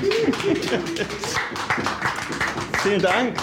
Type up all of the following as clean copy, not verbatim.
Vielen Dank.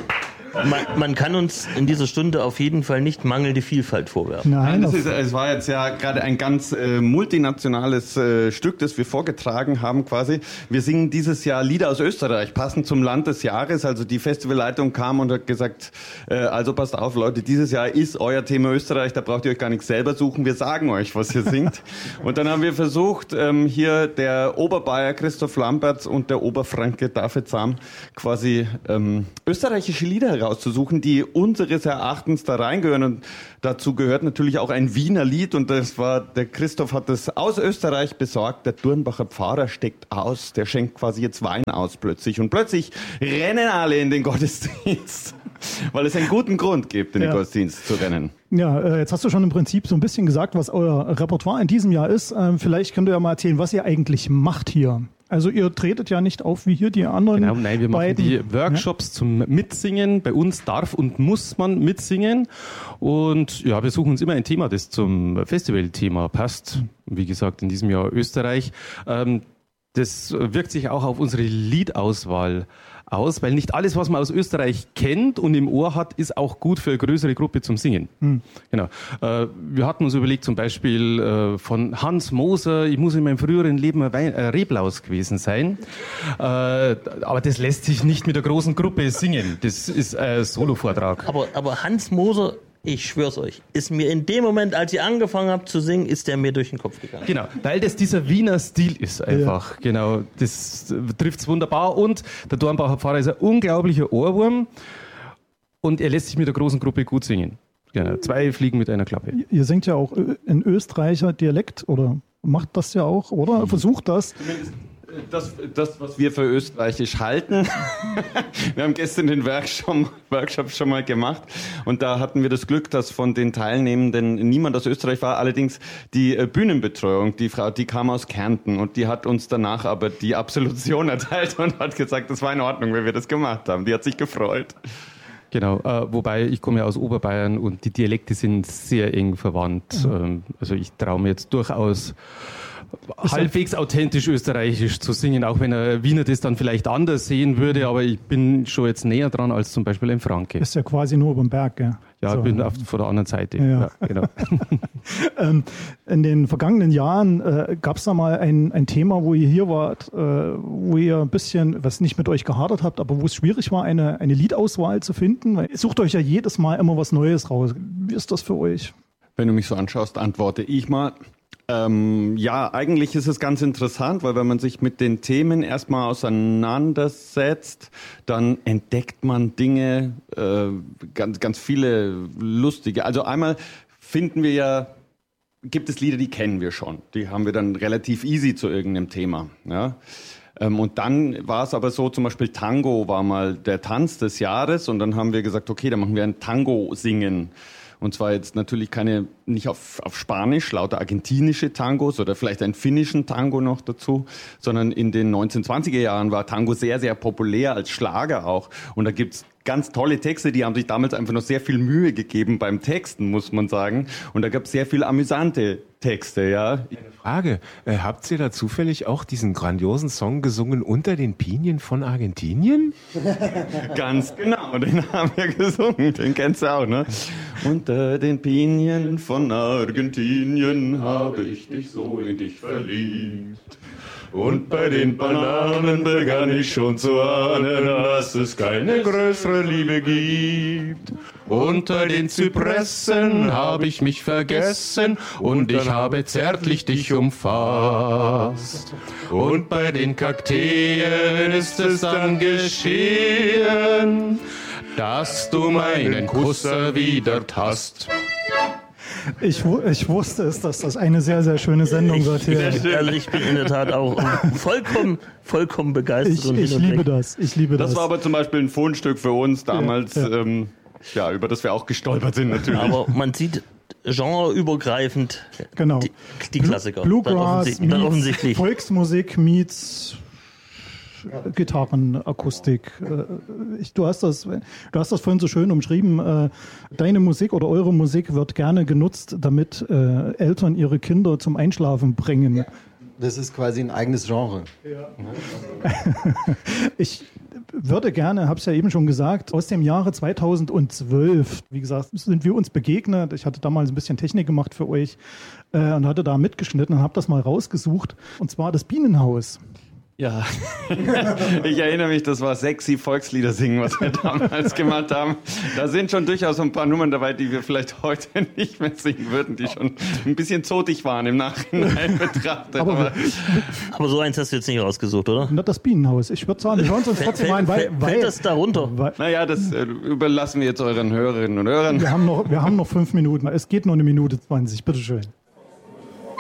Man kann uns in dieser Stunde auf jeden Fall nicht mangelnde Vielfalt vorwerfen. Nein, es war jetzt ja gerade ein ganz multinationales Stück, das wir vorgetragen haben quasi. Wir singen dieses Jahr Lieder aus Österreich, passend zum Land des Jahres. Also die Festivalleitung kam und hat gesagt, also passt auf Leute, dieses Jahr ist euer Thema Österreich, da braucht ihr euch gar nichts selber suchen, wir sagen euch, was ihr singt. Und dann haben wir versucht, hier der Oberbayer Christoph Lamberts und der Oberfranke David Sam quasi österreichische Lieder rauszusuchen, die unseres Erachtens da reingehören. Und dazu gehört natürlich auch ein Wiener Lied. Und das war, der Christoph hat das aus Österreich besorgt. Der Durnbacher Pfarrer steckt aus. Der schenkt quasi jetzt Wein aus plötzlich. Und plötzlich rennen alle in den Gottesdienst. Weil es einen guten Grund gibt, in den Gottesdienst zu rennen. Ja, jetzt hast du schon im Prinzip so ein bisschen gesagt, was euer Repertoire in diesem Jahr ist. Vielleicht könnt ihr ja mal erzählen, was ihr eigentlich macht hier. Also ihr tretet ja nicht auf wie hier die anderen. Genau, nein, wir machen die Workshops zum Mitsingen. Bei uns darf und muss man mitsingen. Und ja, wir suchen uns immer ein Thema, das zum Festivalthema passt. Wie gesagt, in diesem Jahr Österreich. Das wirkt sich auch auf unsere Liedauswahl aus, weil nicht alles, was man aus Österreich kennt und im Ohr hat, ist auch gut für eine größere Gruppe zum Singen. Genau. Wir hatten uns überlegt, zum Beispiel von Hans Moser, ich muss in meinem früheren Leben ein Reblaus gewesen sein. Aber das lässt sich nicht mit einer großen Gruppe singen. Das ist ein Solovortrag. Aber Hans Moser, ich schwör's euch, ist mir in dem Moment, als ihr angefangen habt zu singen, ist der mir durch den Kopf gegangen. Genau, weil das dieser Wiener Stil ist einfach. Ja. Genau, das trifft's wunderbar. Und der Dornbacher Pfarrer ist ein unglaublicher Ohrwurm und er lässt sich mit der großen Gruppe gut singen. Genau, 2 Fliegen mit einer Klappe. Ihr singt ja auch in Österreicher Dialekt oder macht das ja auch, oder? Versucht das. Das, was wir für österreichisch halten. Wir haben gestern den Workshop schon mal gemacht und da hatten wir das Glück, dass von den Teilnehmenden niemand aus Österreich war. Allerdings die Bühnenbetreuung, die Frau, die kam aus Kärnten und die hat uns danach aber die Absolution erteilt und hat gesagt, das war in Ordnung, wenn wir das gemacht haben. Die hat sich gefreut. Genau, wobei ich komme ja aus Oberbayern und die Dialekte sind sehr eng verwandt. Also ich traue mir jetzt durchaus halbwegs authentisch österreichisch zu singen, auch wenn ein Wiener das dann vielleicht anders sehen würde, aber ich bin schon jetzt näher dran als zum Beispiel ein Franke. Ist ja quasi nur über den Berg, gell? Ja, so. Ich bin von der anderen Seite. Ja. Ja, genau. In den vergangenen Jahren gab es da mal ein Thema, wo ihr hier wart, wo ihr ein bisschen, was nicht mit euch gehadert habt, aber wo es schwierig war, eine Liedauswahl zu finden. Ihr sucht euch ja jedes Mal immer was Neues raus. Wie ist das für euch? Wenn du mich so anschaust, antworte ich mal. Ja, eigentlich ist es ganz interessant, weil wenn man sich mit den Themen erstmal auseinandersetzt, dann entdeckt man Dinge, ganz viele lustige. Also einmal gibt es Lieder, die kennen wir schon. Die haben wir dann relativ easy zu irgendeinem Thema. Ja? Und dann war es aber so, zum Beispiel Tango war mal der Tanz des Jahres und dann haben wir gesagt, okay, dann machen wir ein Tango-Singen. Und zwar jetzt natürlich nicht auf Spanisch, lauter argentinische Tangos oder vielleicht einen finnischen Tango noch dazu, sondern in den 1920er Jahren war Tango sehr, sehr populär als Schlager auch. Und da gibt's ganz tolle Texte, die haben sich damals einfach noch sehr viel Mühe gegeben beim Texten, muss man sagen. Und da gab es sehr viel amüsante Texte, ja. Eine Frage, habt ihr da zufällig auch diesen grandiosen Song gesungen, Unter den Pinien von Argentinien? Ganz genau, den haben wir gesungen, den kennst du auch, ne? Unter den Pinien von Argentinien habe ich dich so in dich verliebt. Und bei den Bananen begann ich schon zu ahnen, dass es keine größere Liebe gibt. Unter den Zypressen habe ich mich vergessen und ich habe zärtlich dich umfasst. Und bei den Kakteen ist es dann geschehen, dass du meinen Kuss erwidert hast. Ich wusste es, dass das eine sehr, sehr schöne Sendung wird hier. Ich bin in der Tat auch vollkommen begeistert. Ich liebe das. Das war aber zum Beispiel ein Fundstück für uns damals, über das wir auch gestolpert sind natürlich. Aber man sieht genreübergreifend die Klassiker. Bluegrass dann offensichtlich. Volksmusik meets Gitarrenakustik. Du hast das vorhin so schön umschrieben. Deine Musik oder eure Musik wird gerne genutzt, damit Eltern ihre Kinder zum Einschlafen bringen. Das ist quasi ein eigenes Genre. Ja. Ich würde gerne, habe es ja eben schon gesagt, aus dem Jahre 2012, wie gesagt, sind wir uns begegnet. Ich hatte damals ein bisschen Technik gemacht für euch und hatte da mitgeschnitten und habe das mal rausgesucht. Und zwar das Bienenhaus. Ja, ich erinnere mich, das war sexy Volkslieder singen, was wir damals gemacht haben. Da sind schon durchaus ein paar Nummern dabei, die wir vielleicht heute nicht mehr singen würden, die schon ein bisschen zotig waren im Nachhinein betrachtet. Aber so eins hast du jetzt nicht rausgesucht, oder? Nicht das Bienenhaus. Ich würde sagen, wir hören uns trotzdem mal ein, fällt das darunter? Naja, das überlassen wir jetzt euren Hörerinnen und Hörern. Wir haben noch 5 Minuten. Es geht nur 1 Minute 20. Bitteschön.